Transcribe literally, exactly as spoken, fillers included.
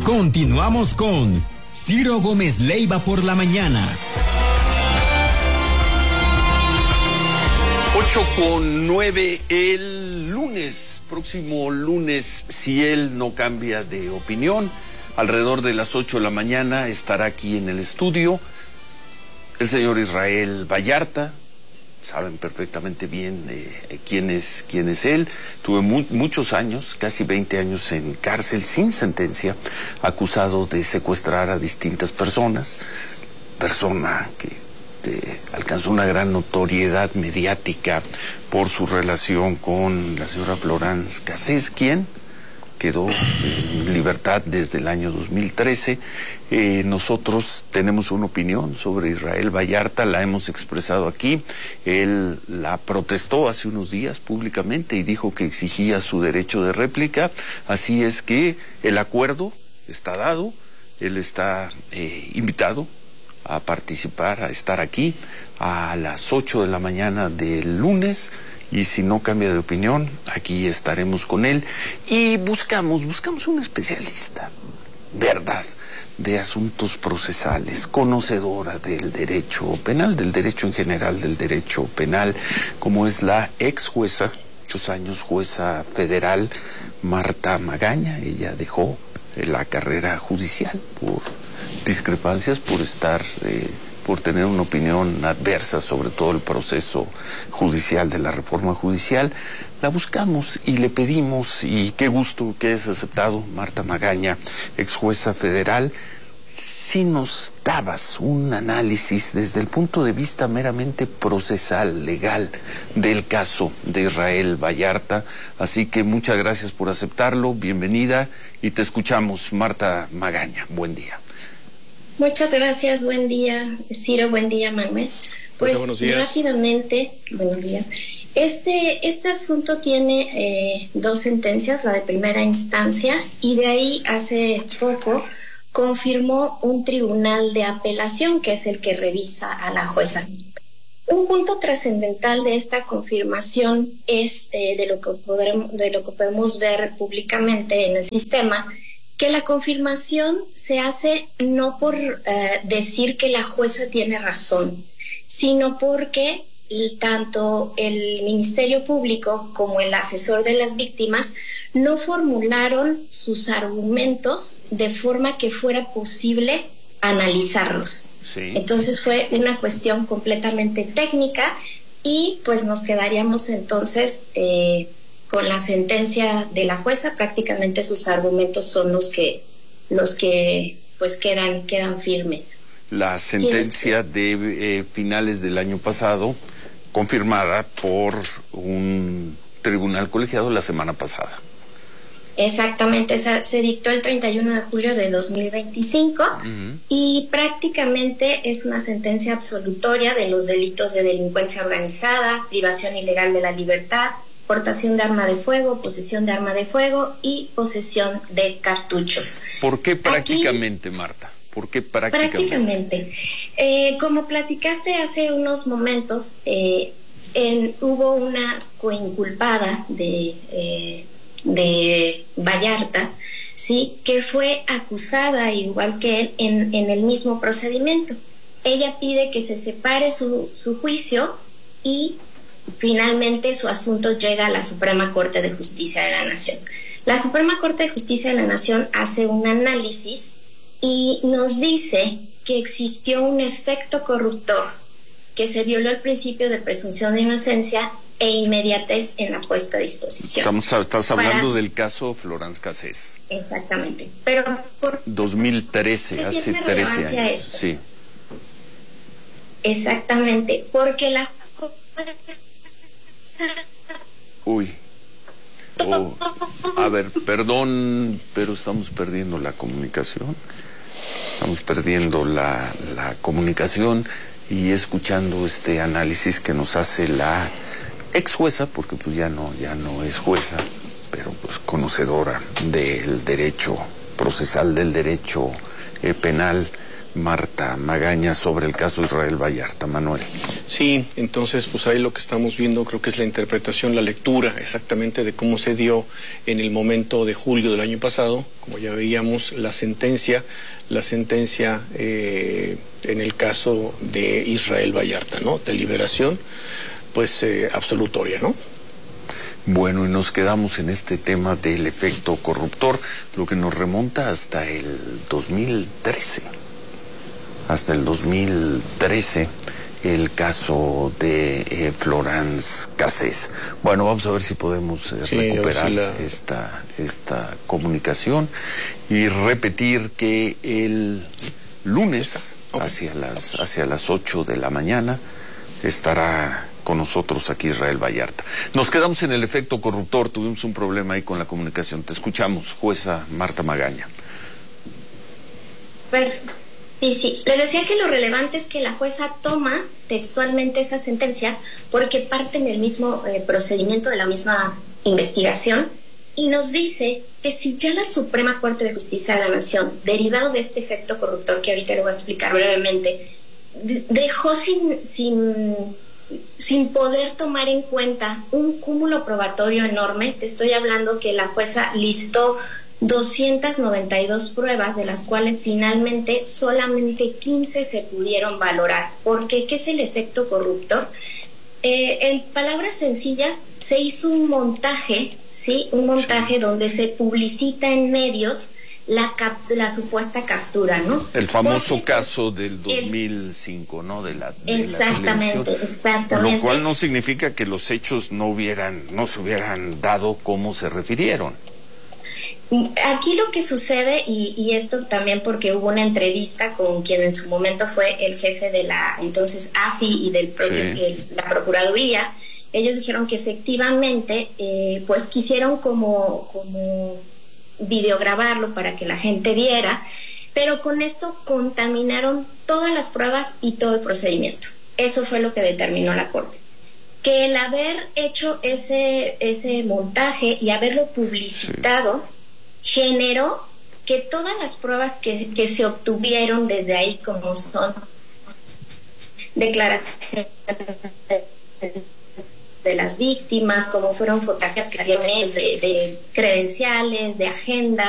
Continuamos con Ciro Gómez Leiva por la mañana. Ocho con nueve el lunes, próximo lunes, si él no cambia de opinión, alrededor de las ocho de la mañana estará aquí en el estudio el señor Israel Vallarta. Saben perfectamente bien eh, quién es quién es él. Tuve mu muchos años, casi veinte años en cárcel sin sentencia, acusado de secuestrar a distintas personas, persona que eh, alcanzó una gran notoriedad mediática por su relación con la señora Florence Cassés, quien quedó en libertad desde el año dos mil trece. Eh, nosotros tenemos una opinión sobre Israel Vallarta, la hemos expresado aquí. Él la protestó hace unos días públicamente y dijo que exigía su derecho de réplica. Así es que el acuerdo está dado, él está eh, invitado a participar, a estar aquí a las ocho de la mañana del lunes. Y si no cambia de opinión, aquí estaremos con él y buscamos, buscamos un especialista, ¿verdad?, de asuntos procesales, conocedora del derecho penal, del derecho en general, del derecho penal, como es la ex jueza, muchos años jueza federal, Marta Magaña. Ella dejó la carrera judicial por discrepancias, por estar... Eh, por tener una opinión adversa sobre todo el proceso judicial de la reforma judicial. La buscamos y le pedimos, y qué gusto que es aceptado, Marta Magaña, ex jueza federal, si nos dabas un análisis desde el punto de vista meramente procesal, legal, del caso de Israel Vallarta. Así que muchas gracias por aceptarlo, bienvenida, y te escuchamos, Marta Magaña. Buen día. Muchas gracias, buen día, Ciro, buen día, Manuel. Pues buenos días. Rápidamente, buenos días. Este, este asunto tiene eh, dos sentencias, la de primera instancia, y de ahí hace poco confirmó un tribunal de apelación, que es el que revisa a la jueza. Un punto trascendental de esta confirmación es eh, de lo que podremos, de lo que podemos ver públicamente en el sistema, que la confirmación se hace no por eh, decir que la jueza tiene razón, sino porque tanto el Ministerio Público como el asesor de las víctimas no formularon sus argumentos de forma que fuera posible analizarlos. Sí. Entonces fue una cuestión completamente técnica y pues nos quedaríamos entonces... Eh, con la sentencia de la jueza. Prácticamente sus argumentos son los que los que pues quedan quedan firmes. La sentencia de eh, finales del año pasado, confirmada por un tribunal colegiado la semana pasada. Exactamente, se, se dictó el treinta y uno de julio de dos mil veinticinco. Uh-huh. Y prácticamente es una sentencia absolutoria de los delitos de delincuencia organizada, privación ilegal de la libertad, portación de arma de fuego, posesión de arma de fuego y posesión de cartuchos. ¿Por qué prácticamente, Aquí, Marta? ¿Por qué prácticamente? Prácticamente. Eh, como platicaste hace unos momentos, eh, en, hubo una coinculpada de, eh, de Vallarta, ¿sí?, que fue acusada, igual que él, en, en el mismo procedimiento. Ella pide que se separe su, su juicio y finalmente su asunto llega a la Suprema Corte de Justicia de la Nación. La Suprema Corte de Justicia de la Nación hace un análisis y nos dice que existió un efecto corruptor, que se violó el principio de presunción de inocencia e inmediatez en la puesta a disposición. Estamos, estás hablando Para... del caso Florence Cassés. Exactamente. Pero por dos mil trece, hace trece años. Esto? Sí. Exactamente, porque la Uy. Oh. A ver, perdón, pero estamos perdiendo la comunicación. Estamos perdiendo la, la comunicación y escuchando este análisis que nos hace la ex jueza, porque pues ya no, ya no es jueza, pero pues conocedora del derecho procesal, del derecho eh, penal, Marta Magaña sobre el caso Israel Vallarta. Manuel. Sí, entonces pues ahí lo que estamos viendo creo que es la interpretación, la lectura exactamente de cómo se dio en el momento de julio del año pasado, como ya veíamos la sentencia, la sentencia eh, en el caso de Israel Vallarta, ¿no? De liberación, pues eh, absolutoria, ¿no? Bueno, y nos quedamos en este tema del efecto corruptor, lo que nos remonta hasta el dos mil trece. Hasta el dos mil trece, el caso de eh, Florence Cassés. Bueno, vamos a ver si podemos eh, sí, recuperar si la... esta, esta comunicación y repetir que el lunes, okay. hacia las, hacia las ocho de la mañana, estará con nosotros aquí Israel Vallarta. Nos quedamos en el efecto corruptor, tuvimos un problema ahí con la comunicación. Te escuchamos, jueza Marta Magaña. Perfecto. Sí, sí. Les decía que lo relevante es que la jueza toma textualmente esa sentencia porque parte del mismo eh, procedimiento, de la misma investigación, y nos dice que si ya la Suprema Corte de Justicia de la Nación, derivado de este efecto corruptor que ahorita le voy a explicar brevemente, dejó sin, sin, sin poder tomar en cuenta un cúmulo probatorio enorme, te estoy hablando que la jueza listó doscientas noventa y dos pruebas, de las cuales finalmente solamente quince se pudieron valorar. ¿Por qué? ¿Qué es el efecto corruptor? Eh, en palabras sencillas, se hizo un montaje, ¿sí? Un montaje sí. donde se publicita en medios la, cap la supuesta captura, ¿no? El famoso Porque, caso del dos mil cinco, el, ¿no? De la, de exactamente, la exactamente. Lo cual no significa que los hechos no hubieran, no se hubieran dado como se refirieron. Aquí lo que sucede, y, y esto también porque hubo una entrevista con quien en su momento fue el jefe de la entonces A F I y del propio, sí. el, la Procuraduría, ellos dijeron que efectivamente eh, pues quisieron como, como videograbarlo para que la gente viera, pero con esto contaminaron todas las pruebas y todo el procedimiento. Eso fue lo que determinó la Corte. Que el haber hecho ese, ese montaje y haberlo publicitado sí. generó que todas las pruebas que, que se obtuvieron desde ahí, como son declaraciones de las víctimas, como fueron fotografías que habían de, de credenciales, de agenda,